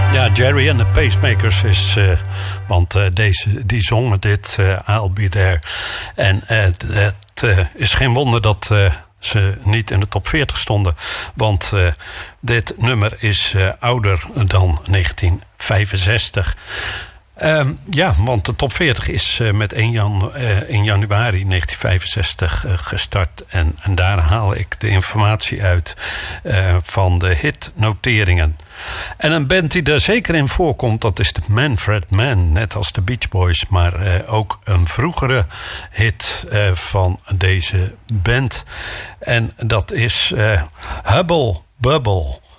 Ja, Jerry and the Pacemakers is... want die zongen dit, I'll Be There. En het is geen wonder dat ze niet in de top 40 stonden. Want dit nummer is ouder dan 1965. Ja, want de top 40 is met 1 januari 1965 gestart. En daar haal ik de informatie uit van de hitnoteringen. En een band die daar zeker in voorkomt, dat is de Manfred Mann. Net als de Beach Boys, maar ook een vroegere hit van deze band. En dat is Hubble Bubble.